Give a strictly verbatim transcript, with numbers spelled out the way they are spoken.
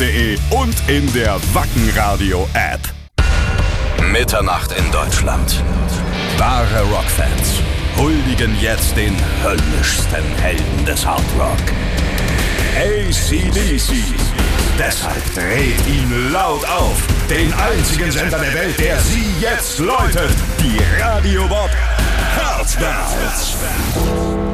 de und in der Wacken-Radio-App. Mitternacht in Deutschland. Wahre Rockfans huldigen jetzt den höllischsten Helden des Hardrock. A C D C. Deshalb dreht ihn laut auf. Den einzigen Sender der Welt, der Sie jetzt läutet. Die Radio Bob Herzbands.